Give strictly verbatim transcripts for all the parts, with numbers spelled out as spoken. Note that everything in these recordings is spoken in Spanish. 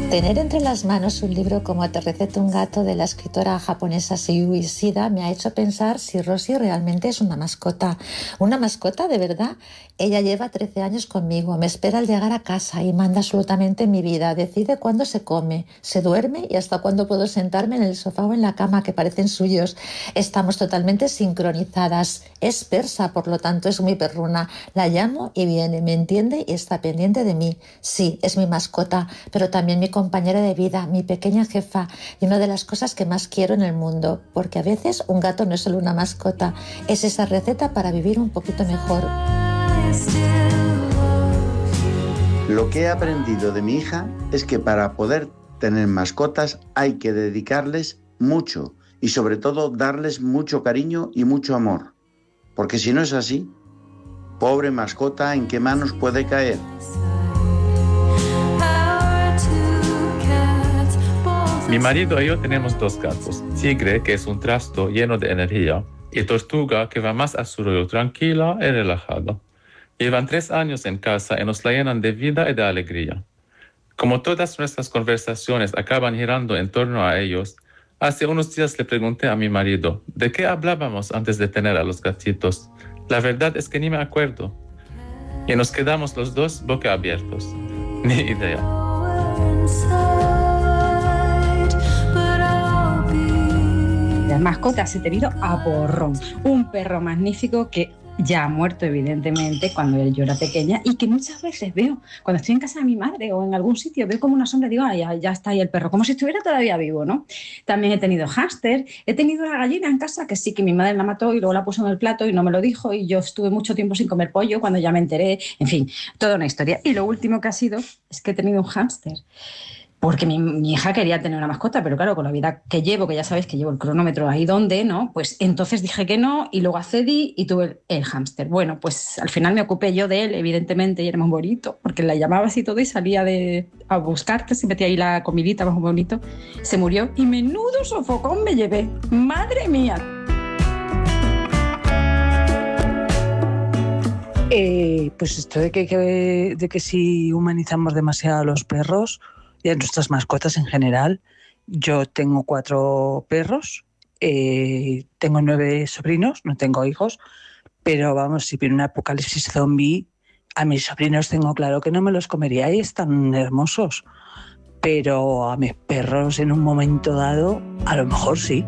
Tener entre las manos un libro como Te receto un gato de la escritora japonesa Seiyuu Ishida me ha hecho pensar si Rosy realmente es una mascota. ¿Una mascota de verdad? Ella lleva trece años conmigo, me espera al llegar a casa y manda absolutamente en mi vida. Decide cuándo se come, se duerme y hasta cuándo puedo sentarme en el sofá o en la cama, que parecen suyos. Estamos totalmente sincronizadas. Es persa, por lo tanto es muy perruna. La llamo y viene, me entiende y está pendiente de mí. Sí, es mi mascota, pero también mi compañera de vida, mi pequeña jefa y una de las cosas que más quiero en el mundo, porque a veces un gato no es solo una mascota, es esa receta para vivir un poquito mejor. Lo que he aprendido de mi hija es que para poder tener mascotas hay que dedicarles mucho y sobre todo darles mucho cariño y mucho amor, porque si no es así, pobre mascota, ¿en qué manos puede caer? Mi marido y yo tenemos dos gatos, Tigre, que es un trasto lleno de energía, y Tortuga, que va más a su rollo tranquila y relajada. Llevan tres años en casa y nos la llenan de vida y de alegría. Como todas nuestras conversaciones acaban girando en torno a ellos, hace unos días le pregunté a mi marido, ¿de qué hablábamos antes de tener a los gatitos? La verdad es que ni me acuerdo. Y nos quedamos los dos boquiabiertos. Ni idea. Las mascotas he tenido a porrón. Un perro magnífico que ya ha muerto, evidentemente, cuando yo era pequeña, y que muchas veces veo, cuando estoy en casa de mi madre o en algún sitio, veo como una sombra y digo, ah, ya, ya está ahí el perro, como si estuviera todavía vivo, ¿no? También he tenido hámster, he tenido una gallina en casa que sí, que mi madre la mató y luego la puso en el plato y no me lo dijo, y yo estuve mucho tiempo sin comer pollo cuando ya me enteré, en fin, toda una historia. Y lo último que ha sido es que he tenido un hámster. Porque mi, mi hija quería tener una mascota, pero claro, con la vida que llevo, que ya sabéis que llevo el cronómetro ahí donde, ¿no? Pues entonces dije que no y luego accedí y tuve el, el hámster. Bueno, pues al final me ocupé yo de él, evidentemente, y era muy bonito, porque la llamabas y todo y salía de, a buscarte, se metía ahí la comidita, más bonito. Se murió y menudo sofocón me llevé. ¡Madre mía! Eh, pues esto de que, que, de que si humanizamos demasiado a los perros y a nuestras mascotas en general. Yo tengo cuatro perros, eh, tengo nueve sobrinos, no tengo hijos, pero vamos, si viene un apocalipsis zombie, a mis sobrinos tengo claro que no me los comería y están hermosos, pero a mis perros en un momento dado, a lo mejor sí.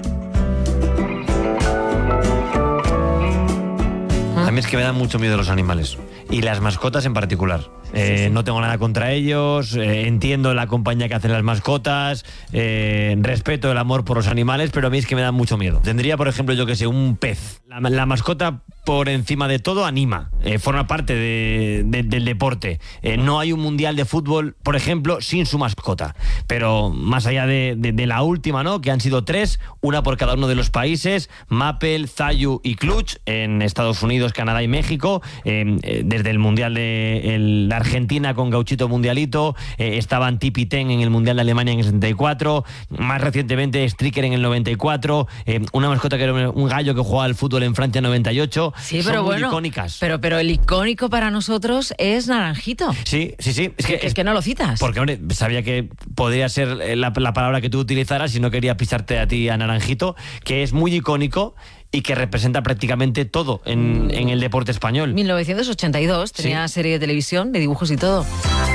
A mí es que me dan mucho miedo los animales y las mascotas en particular. Eh, sí, sí. No tengo nada contra ellos, eh, entiendo la compañía que hacen las mascotas, eh, respeto el amor por los animales, pero a mí es que me dan mucho miedo. Tendría, por ejemplo, yo que sé, un pez. La, la mascota, por encima de todo, anima, eh, forma parte de, de, del deporte. Eh, no hay un mundial de fútbol, por ejemplo, sin su mascota. Pero más allá de, de, de la última, ¿no? Que han sido tres, una por cada uno de los países, Mappel, Zayu y Clutch, en Estados Unidos, Canadá y México, eh, eh, desde el mundial de el, la Argentina con Gauchito Mundialito, eh, estaban Tipi Ten en el mundial de Alemania en el setenta y cuatro, más recientemente Stricker en el noventa y cuatro, eh, una mascota que era un gallo que jugaba al fútbol en Francia en noventa y ocho. Sí, son pero muy bueno, icónicas. Pero, pero el icónico para nosotros es Naranjito. Sí, sí, sí. Es que, es que no lo citas. Porque, hombre, sabía que podría ser la, la palabra que tú utilizaras y no quería pisarte a ti a Naranjito, que es muy icónico y que representa prácticamente todo en, en el deporte español. mil novecientos ochenta y dos, tenía sí. serie de televisión, de dibujos y todo.